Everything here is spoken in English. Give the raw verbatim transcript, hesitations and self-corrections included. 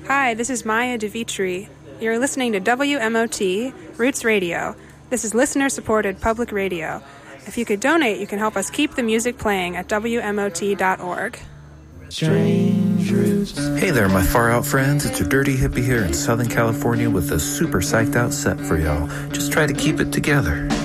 Hi, this is Maya DeVitri. You're listening to W M O T, Roots Radio. This is listener-supported public radio. If you could donate, you can help us keep the music playing at W M O T dot org. Strange Roots. Hey there, my far-out friends. It's your dirty hippie here in Southern California with a super psyched-out set for y'all. Just try to keep it together.